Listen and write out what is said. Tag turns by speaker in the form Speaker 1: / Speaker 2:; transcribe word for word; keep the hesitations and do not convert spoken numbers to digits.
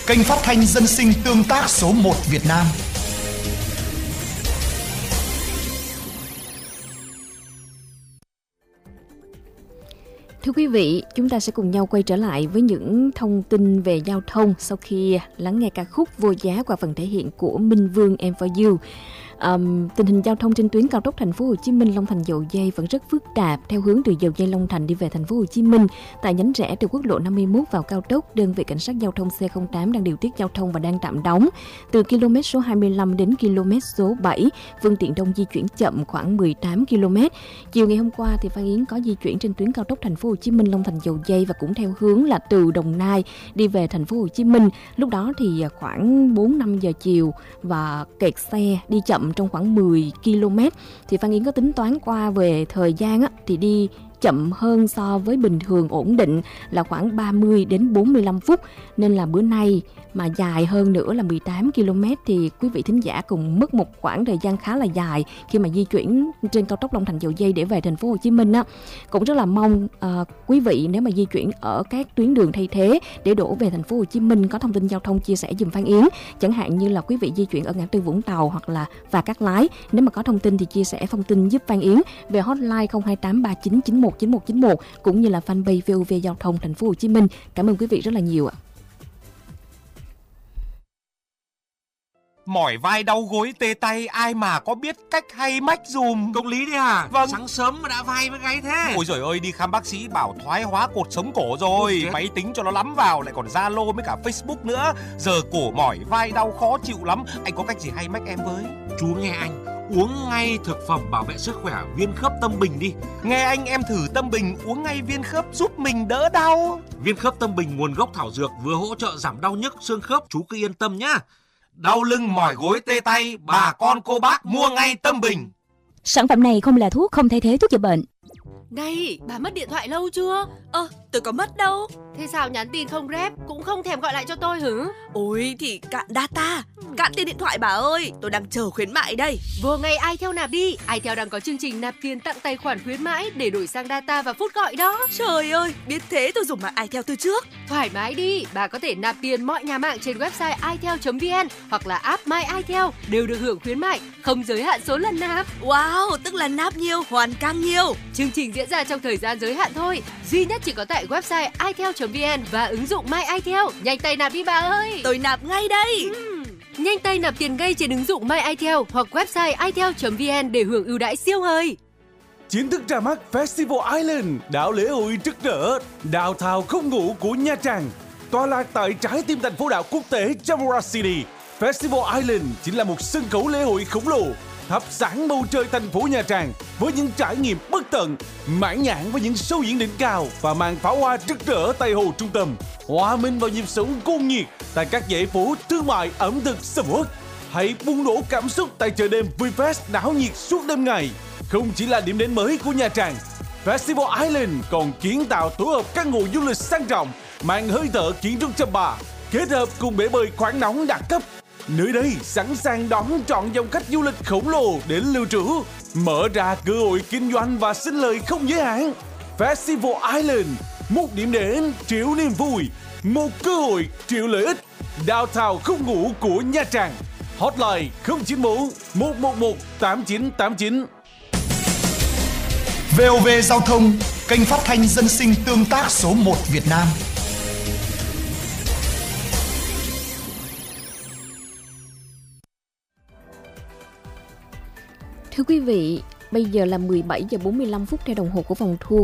Speaker 1: kênh phát thanh dân sinh tương tác số một Việt Nam.
Speaker 2: Thưa quý vị, chúng ta sẽ cùng nhau quay trở lại với những thông tin về giao thông sau khi lắng nghe ca khúc Vô Giá qua phần thể hiện của Minh Vương Em For You. Um, tình hình giao thông trên tuyến cao tốc Thành phố Hồ Chí Minh Long Thành Dầu Giây vẫn rất phức tạp. Theo hướng từ Dầu Giây Long Thành đi về Thành phố Hồ Chí Minh, tại nhánh rẽ từ quốc lộ năm mươi mốt vào cao tốc, đơn vị cảnh sát giao thông C không tám đang điều tiết giao thông và đang tạm đóng. Từ km số hai mươi lăm đến km số bảy, phương tiện đông di chuyển chậm khoảng mười tám ki lô mét. Chiều ngày hôm qua thì Phan Yến có di chuyển trên tuyến cao tốc Thành phố Hồ Chí Minh Long Thành Dầu Giây và cũng theo hướng là từ Đồng Nai đi về Thành phố Hồ Chí Minh. Lúc đó thì khoảng bốn năm giờ chiều và kẹt xe đi chậm trong khoảng mười ki lô mét. Thì Phan Yến có tính toán qua về thời gian á, thì đi chậm hơn so với bình thường ổn định là khoảng ba mươi đến bốn mươi lăm phút, nên là bữa nay mà dài hơn nữa là mười tám ki lô mét thì quý vị thính giả cùng mất một khoảng thời gian khá là dài khi mà di chuyển trên cao tốc Long Thành Dầu Giây để về Thành phố Hồ Chí Minh á. Cũng rất là mong uh, quý vị nếu mà di chuyển ở các tuyến đường thay thế để đổ về Thành phố Hồ Chí Minh có thông tin giao thông chia sẻ giùm Phan Yến, chẳng hạn như là quý vị di chuyển ở ngã tư Vũng Tàu hoặc là Phà Cát Lái, nếu mà có thông tin thì chia sẻ thông tin giúp Phan Yến về hotline không hai tám ba chín chín một chín một chín một cũng như là fanpage vê o vê Giao thông Thành phố Hồ Chí Minh. Cảm ơn quý vị rất là nhiều ạ.
Speaker 3: Mỏi vai đau gối tê tay, ai mà có biết cách hay mách dùm.
Speaker 4: Công lý đấy à?
Speaker 3: Vâng.
Speaker 4: Sáng sớm mà đã vai với gáy thế.
Speaker 3: Ôi giời ơi, đi khám bác sĩ bảo thoái hóa cột sống cổ rồi. Máy tính cho nó lắm vào, lại còn Zalo với cả Facebook nữa. Giờ cổ mỏi vai đau khó chịu lắm. Anh có cách gì hay mách em với?
Speaker 4: Chú nghe anh, uống ngay thực phẩm bảo vệ sức khỏe Viên Khớp Tâm Bình đi.
Speaker 3: Nghe anh, em thử Tâm Bình uống ngay viên khớp giúp mình đỡ đau.
Speaker 4: Viên Khớp Tâm Bình nguồn gốc thảo dược, vừa hỗ trợ giảm đau nhức xương khớp, chú cứ yên tâm nhá. Đau lưng mỏi gối tê tay, bà con cô bác mua ngay Tâm Bình.
Speaker 5: Sản phẩm này không là thuốc, không thay thế thuốc chữa bệnh.
Speaker 6: Này, bà mất điện thoại lâu chưa?
Speaker 7: Ơ, ờ, tôi có mất đâu.
Speaker 6: Thế sao nhắn tin không rep, cũng không thèm gọi lại cho tôi hử?
Speaker 7: Ôi thì cạn data, cạn tiền điện thoại bà ơi, tôi đang chờ khuyến mại đây.
Speaker 6: Vừa ngày iTel nạp đi, iTel đang có chương trình nạp tiền tặng tài khoản khuyến mãi để đổi sang data và phút gọi đó.
Speaker 7: Trời ơi, biết thế tôi dùng mạng iTel từ trước.
Speaker 6: Thoải mái đi, bà có thể nạp tiền mọi nhà mạng trên website itel chấm vn hoặc là app My iTel đều được hưởng khuyến mại, không giới hạn số lần nạp.
Speaker 7: Wow, tức là nạp nhiều, hoàn càng nhiều.
Speaker 6: Chương trình diễn ra trong thời gian giới hạn thôi, duy nhất chỉ có tại website itel chấm vn và ứng dụng My iTel. Nhanh tay nạp đi bà ơi.
Speaker 7: Tôi nạp ngay đây.
Speaker 6: Uhm. Nhanh tay nạp tiền ngay trên ứng dụng My iTel hoặc website itel chấm vn để hưởng ưu đãi siêu hời.
Speaker 8: Chính thức ra mắt Festival Island, đảo lễ hội rực rỡ, downtown không ngủ của Nha Trang, tọa lạc tại trái tim thành phố đảo quốc tế Chamora City. Festival Island chính là một sân khấu lễ hội khổng lồ, thắp sáng bầu trời thành phố Nha Trang với những trải nghiệm bất tận, mãn nhãn với những show diễn đỉnh cao và màn pháo hoa rực rỡ tại hồ trung tâm, hòa mình vào nhịp sống cuồng nhiệt tại các dãy phố thương mại ẩm thực sầm uất. Hãy bùng nổ cảm xúc tại chợ đêm VinFest náo nhiệt suốt đêm ngày. Không chỉ là điểm đến mới của Nha Trang, Festival Island còn kiến tạo tổ hợp căn hộ du lịch sang trọng, mang hơi thở kiến trúc chăm ba, kết hợp cùng bể bơi khoáng nóng đẳng cấp. Nơi đây sẵn sàng đón trọn dòng khách du lịch khổng lồ đến lưu trú, mở ra cơ hội kinh doanh và sinh lời không giới hạn. Festival Island, một điểm đến triệu niềm vui, một cơ hội triệu lợi ích. Downtown không ngủ của Nha Trang. Hotline không chín bốn một một một tám chín tám chín.
Speaker 1: vê o vê Giao thông, kênh phát thanh dân sinh tương tác số một Việt Nam.
Speaker 2: Thưa quý vị, bây giờ là mười bảy giờ bốn mươi lăm phút theo đồng hồ của phòng thu.